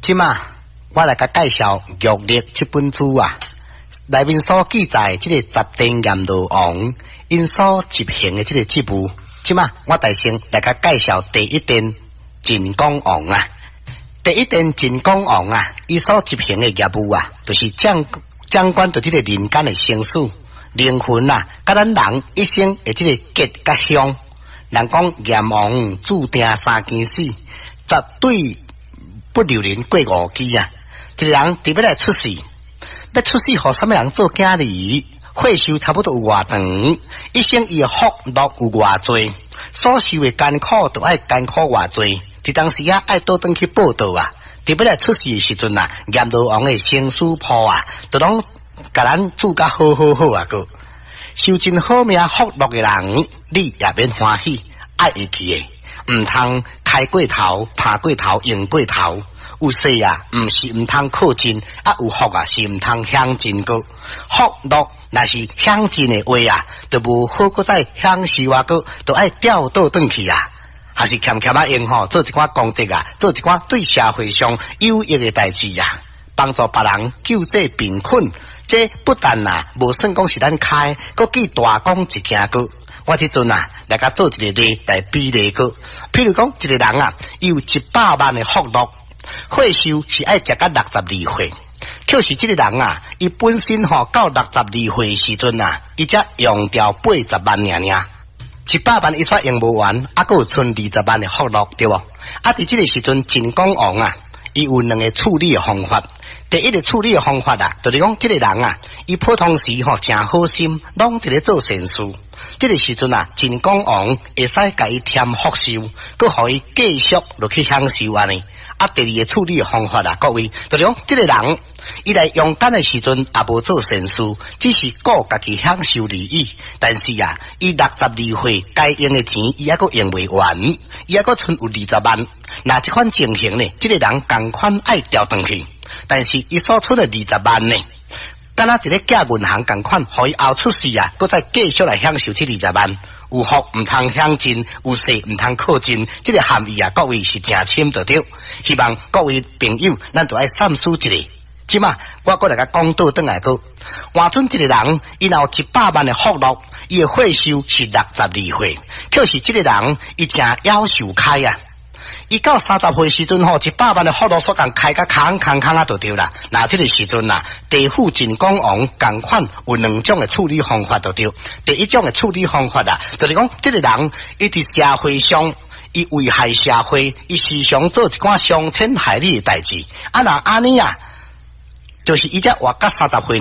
即嘛，我来甲介绍《玉历》这本书啊，内面所记载这个十殿阎罗王因所执行的这个职务。即嘛，我大先来甲介绍第一殿晋公王啊。第一殿晋公王啊，伊所执行的业务啊，就是掌管着这个人间的生死、灵魂啊，甲咱人一生的这个吉甲凶。人讲阎王注定三更死，绝对不留人过5期啊！一个人特别来出世，要出世互什么人做囝儿？岁数差不多有偌长，一生伊的福禄有偌济，所受的艰苦都爱艰苦偌济。伫当时啊，爱倒转去报道啊！特别来出世的时阵啊，阎罗王的生死簿啊，都拢甲咱注甲好啊个。受真好命福禄的人，你也免欢喜，爱会去的，唔通开过头、爬过头、用过头。有势啊，唔是唔通靠近，啊有福啊，是唔通享尽个。福禄若是享尽的话啊，就无好个再享受啊个，都爱调倒转去啊。还是欠啊用吼，做一寡功德啊，做一寡对社会上有益的代志啊，帮助别人救济贫困。这不但啊，无算讲是咱开，搁记大功一件个。我即阵啊，来甲做一个例来比例个。譬如讲，一个人啊，有100万的福禄，岁数是爱食到62岁。可是这个人啊，伊本身吼到62岁时阵啊，伊才用掉80万尔。100万伊煞用无完，还佫有剩20万的福禄，对无？啊，伫这个时阵，晋公王啊，伊有2个处理的方法。第一个处理的方法啊，就是讲这个人啊，伊普通时吼真好心，拢伫咧做善事。这个时阵啊，晋公王会使甲伊添福寿，佮互伊继续落去享受安尼。啊，第二个处理的方法啊，各位，就是讲这个人，伊来用间的时阵也无做善事，只是顾家己享受利益。但是啊，伊62岁该用的钱，伊还佫用未完，伊还佫剩有20万。那这款情形呢，这个人同款爱调转去。但是伊所出的20万呢，敢若一个寄银行同款，互伊后出世啊，搁再继续来享受这20万。有福唔通享尽，有势唔通靠近，这个含义啊，各位是真深着对。希望各位朋友，咱就爱三思一下。即嘛，我搁来甲讲倒转来个，换准一个人，伊有100万的福禄，伊的岁数是62岁，可是这个人伊真夭寿开啊。伊到30岁时阵吼，100万的福禄所共开甲空啊就对啦。那这个时阵啊，地府晋公王共款有2种的处理方法就对。第一种的处理方法啊，就是讲这个人伊伫社会上，伊危害社会，伊时常做一寡伤天害理的代志。啊，那安尼啊，就是伊才活到30岁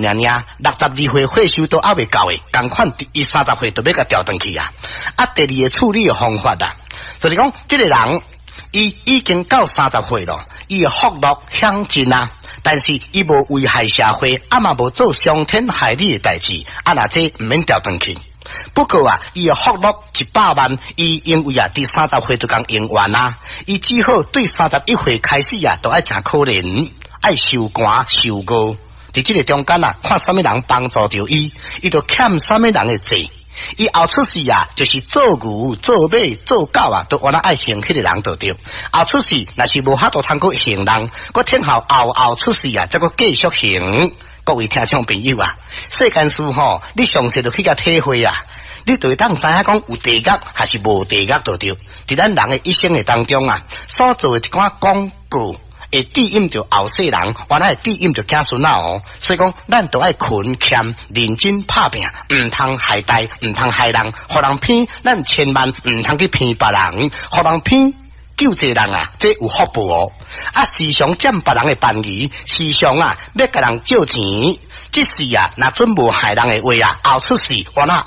62岁岁数都还未到的，共款伊30岁就要甲调转去啊。啊，第二个处理的方法啊，就是讲这个人。伊已经到30岁了，伊的福禄享尽啊，但是伊无危害社会，啊嘛无做伤天害理的代志，啊那这唔免调转去。不过啊，伊的福禄100万，伊因为啊，伫30岁就讲用完啊，伊只好对31岁开始啊，都爱真可怜，爱受寒受饿。伫这个中间啊，看什么人帮助着伊，伊就欠什么人的债。伊后出世啊，就是做牛、做马、做狗啊，都原来爱行迄个人就对。后出世若是无法度通过行人，佮听后出世啊，再佮继续行。各位听众朋友啊，世间事吼，你详细就去甲体会啊，你就会当知影讲有地狱还是无地狱就对。伫咱人的一生的当中啊，所做的一寡广告。会致引着后世人，原来会致引着子孙仔哦。所以讲，咱都爱勤俭认真拍拼，唔通害代，唔通害人，互人骗，咱千万唔通去骗别人，互人骗。救济人啊，这有福报哦！啊，时常占别人的便宜，时常啊要甲人借钱，即是啊，若准无害人的话啊，后出世我那